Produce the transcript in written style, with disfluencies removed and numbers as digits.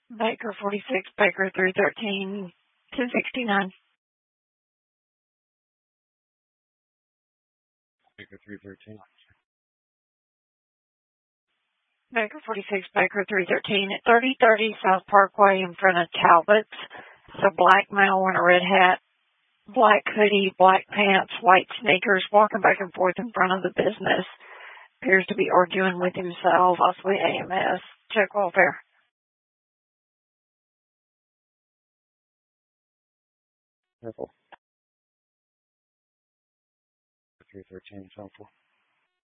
Baker 46, Baker 313, 1069. Baker 313. Baker 46, Baker 313 at 3030 South Parkway in front of Talbot's. It's a black male wearing a red hat, black hoodie, black pants, white sneakers, walking back and forth in front of the business. Appears to be arguing with himself, possibly AMS. Check welfare. Careful. 313 is helpful.